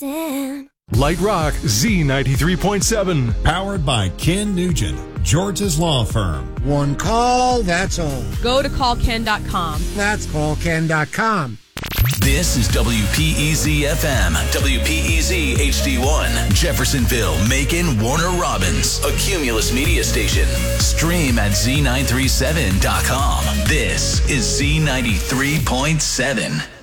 dancing. Light Rock Z93.7. Powered by Ken Nugent, George's Law Firm. One call, that's all. Go to callken.com. That's callken.com. This is WPEZ FM, WPEZ HD1, Jeffersonville, Macon, Warner Robins, a Cumulus media station. Stream at Z937.com. This is Z93.7.